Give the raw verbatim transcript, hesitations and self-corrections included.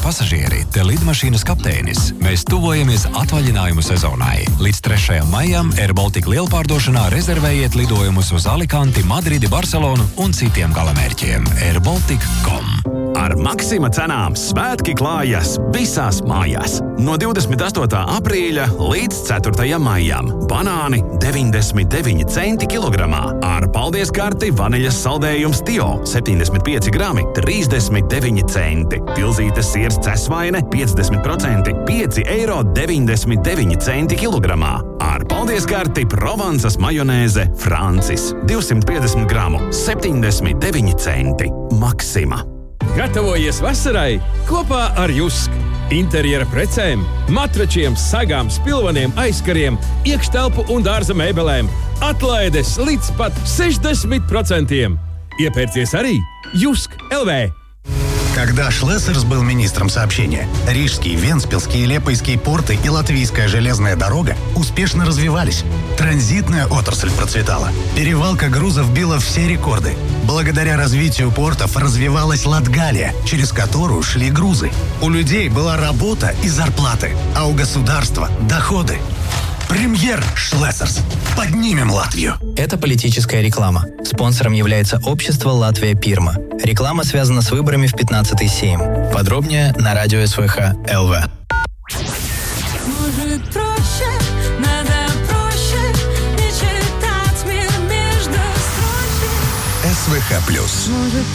pasažieri, te lidmašīnas kapteinis. Mēs tuvojamies atvaļinājumu sezonai. Līdz trešajam maijam Air Baltica lielpārdošanā rezervējiet lidojumus uz Alicanti, Madridi, Barcelonu un citiem galamērķiem. air baltic punkt com. Ar Maksima cenām svētki klājas visās mājās. No divdesmit astotā aprīļa līdz ceturtajam maijam. Banāni deviņdesmit deviņi centi kilogramā. Ar paldies karti vaniļas saldējums Tio septiņdesmit pieci grami trīsdesmit deviņi centi. Pilzītes siers cesvaine piecdesmit procenti pieci eiro deviņdesmit deviņi centi kilogramā. Ar paldies karti Provansas majonēze Francis divsimt piecdesmit gramu septiņdesmit deviņi centi. Maksima. Gatavojies vasarai kopā ar Jusk. Interjera precēm, matračiem, sagām, spilvaniem, aizkariem, iekštelpu un dārza mēbelēm. Atlaides līdz pat sešdesmit procentiem. Iepērcies arī Jusk точка эл ви. Когда Шлессерс был министром сообщения, Рижский, Вентспилский и Лепойский порты и Латвийская железная дорога успешно развивались. Транзитная отрасль процветала. Перевалка грузов била все рекорды. Благодаря развитию портов развивалась Латгалия, через которую шли грузы. У людей была работа и зарплаты, а у государства – доходы. Премьер Шлессерс. Поднимем Латвию. Это политическая реклама. Спонсором является общество «Латвия Пирма». Реклама связана с выборами в пятнадцатый Сейм. Подробнее на радио эс вэ ха точка эл ви. Может, проще, надо проще, не читать мир между строчек. эс вэ ха плюс.